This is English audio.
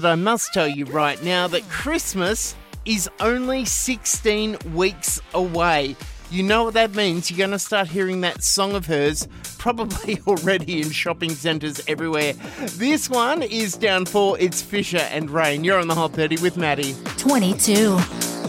I must tell you right now that Christmas is only 16 weeks away. You know what that means. You're going to start hearing that song of hers probably already in shopping centres everywhere. This one is down for It's Fisher and Rain. You're on the Hot 30 with Maddie. 22.